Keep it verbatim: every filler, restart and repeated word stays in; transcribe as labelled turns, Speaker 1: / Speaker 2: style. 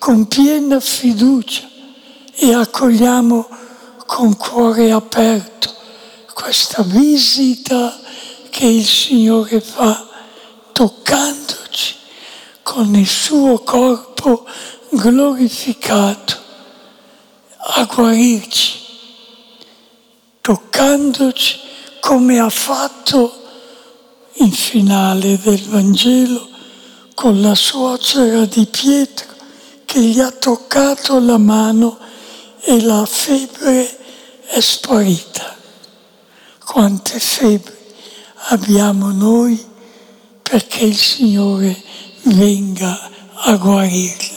Speaker 1: con piena fiducia e accogliamo con cuore aperto questa visita che il Signore fa, toccandoci con il suo corpo glorificato a guarirci, toccandoci come ha fatto in finale del Vangelo con la suocera di Pietro che gli ha toccato la mano e la febbre è sparita. Quante febbri abbiamo noi perché il Signore venga a guarirli.